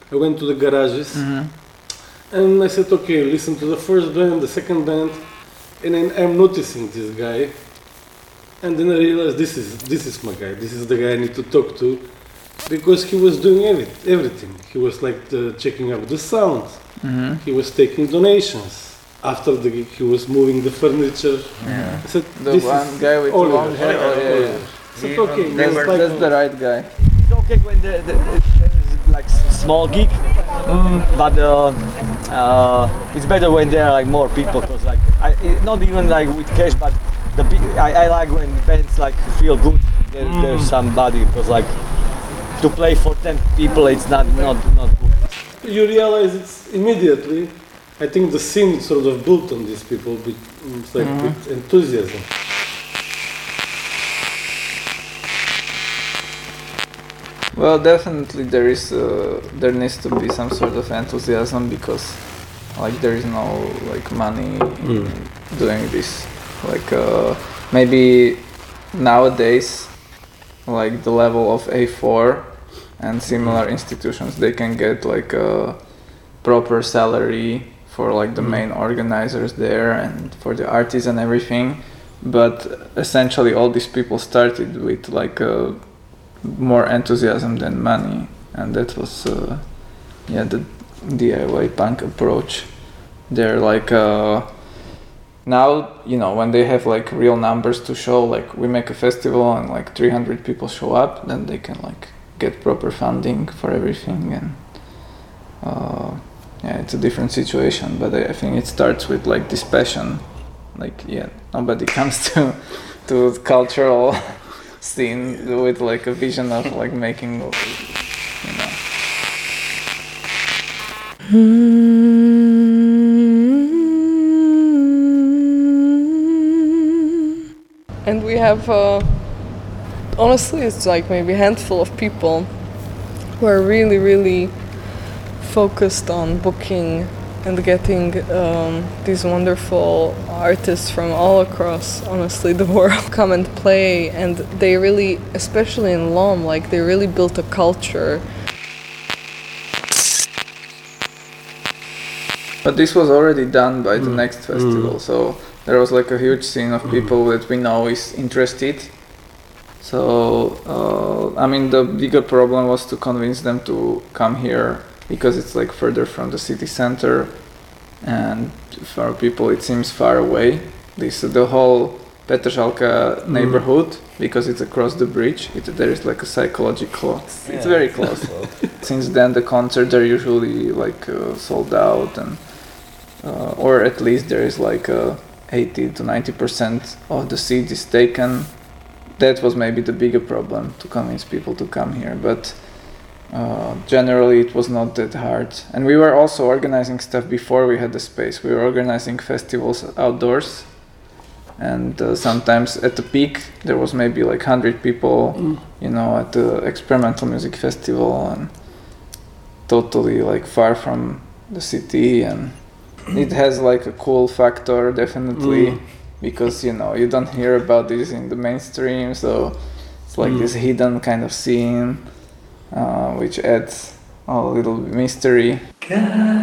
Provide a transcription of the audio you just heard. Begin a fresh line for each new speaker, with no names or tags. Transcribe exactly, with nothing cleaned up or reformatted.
I went to the garages,
Mm-hmm.
and I said, okay, listen to the first band, the second band, and then I'm noticing this guy, and then I realized this is this is my guy, this is the guy I need to talk to, because he was doing every, everything. He was like the, checking up the sound,
Mm-hmm.
he was taking donations. After the gig, he was moving the furniture.
Yeah.
I said,
The
this
one
is
guy with
Oliver.
long hair.
Oliver,
Oh, yeah,
Oliver.
yeah.
I said,
He-
okay,
they
that's
were-
like
That's the right guy.
It's okay when the, the, the it's like s- small gig, mm, but uh, uh, it's better when there are like more people, because like I, it, not even like with cash, but the pe- I, I like when bands like feel good. There, There's somebody, because like to play for ten people, it's not not not good.
you realize it's immediately. I think the scene sort of built on these people with, it's like with enthusiasm.
Well, definitely there is uh, there needs to be some sort of enthusiasm, because like there is no like money in doing this. Like uh, maybe nowadays, like the level of A four and similar institutions, they can get like a proper salary for like the main organizers there and for the artists and everything. But essentially all these people started with like a more enthusiasm than money, and that was uh, yeah the D I Y punk approach. They're like uh, now, you know, when they have like real numbers to show, like we make a festival and like three hundred people show up, then they can like get proper funding for everything, and uh, yeah, it's a different situation. But I, I think it starts with like this passion. Like yeah, nobody comes to to cultural scene with like a vision of like making, you know.
And we have, uh, honestly, it's like maybe a handful of people who are really, really focused on booking and getting um, these wonderful artists from all across, honestly, the world come and play. And they really, especially in Lom, like they really built a culture.
But this was already done by the next festival, so there was like a huge scene of people that we know is interested. So uh, I mean, the bigger problem was to convince them to come here, because it's like further from the city center, and for people it seems far away. This the whole Petržalka neighborhood, because it's across the bridge. It, there is like a psychological. It's
Yeah.
very close. Since then, the concerts are usually like uh, sold out, and uh, or at least there is like uh, eighty to ninety percent of the seat is taken. That was maybe the bigger problem, to convince people to come here, but uh, generally it was not that hard. And we were also organizing stuff before we had the space. We were organizing festivals outdoors, and uh, sometimes at the peak there was maybe like one hundred people, you know, at the experimental music festival, and totally like far from the city. And it has like a cool factor, definitely, because you know, you don't hear about this in the mainstream, so it's like this hidden kind of scene, uh, which adds a little mystery.